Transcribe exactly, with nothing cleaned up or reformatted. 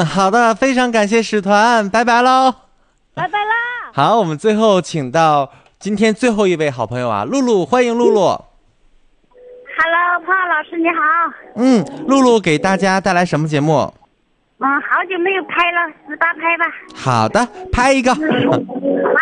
嗯，好的，非常感谢使团，拜拜喽， 拜拜啦。 好，我们最后请到今天最后一位好朋友啊，露露，欢迎露露。 Hello， 胖老师你好。 嗯，露露给大家带来什么节目？ 嗯，好久没有拍了，十八拍吧。 好的，拍一个。 啊，